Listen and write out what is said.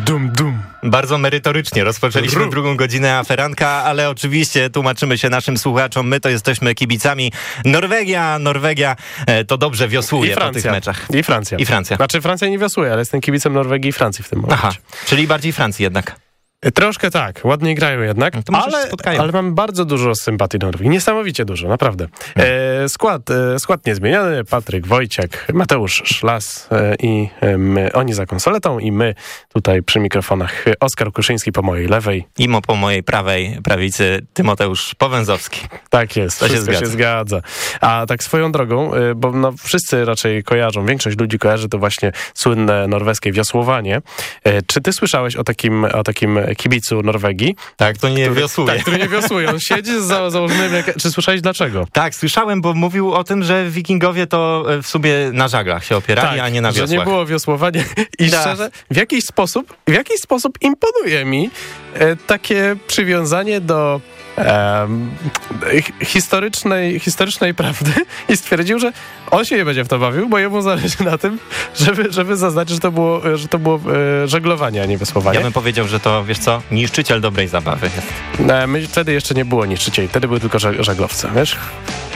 dum, dum. Bardzo merytorycznie rozpoczęliśmy drugą godzinę aferanka, ale oczywiście tłumaczymy się naszym słuchaczom. My to jesteśmy kibicami. Norwegia to dobrze wiosłuje po tych meczach. I Francja. Znaczy Francja nie wiosłuje, ale jestem kibicem Norwegii i Francji w tym momencie. Aha, czyli bardziej Francji jednak. Troszkę tak, ładnie grają jednak, ale mam bardzo dużo sympatii do Norwegii. Niesamowicie dużo, naprawdę. Skład niezmieniony, Patryk Wojciak, Mateusz Szlas i oni za konsoletą i my tutaj przy mikrofonach. Oskar Kuszyński po mojej lewej. I po mojej prawicy Tymoteusz Powęzowski. Tak jest, to się zgadza. A tak swoją drogą, bo no, wszyscy raczej kojarzą, większość ludzi kojarzy to właśnie słynne norweskie wiosłowanie. Czy ty słyszałeś o takim kibicu Norwegii? Tak, to nie wiosłuje. Tak, który nie wiosłuje. On siedzi z założonymi... Czy słyszałeś dlaczego? Tak, słyszałem, bo mówił o tym, że wikingowie to w sumie na żaglach się opierali, tak, a nie na wiosłach. Że nie było wiosłowania. I szczerze, w jakiś sposób imponuje mi takie przywiązanie do historycznej prawdy i stwierdził, że on się nie będzie w to bawił, bo jemu zależy na tym, żeby zaznaczyć, że to było żeglowanie, a nie wiosłowanie. Ja bym powiedział, że to, wiesz co, niszczyciel dobrej zabawy jest. Wtedy jeszcze nie było niszczycieli, wtedy były tylko żaglowce, wiesz?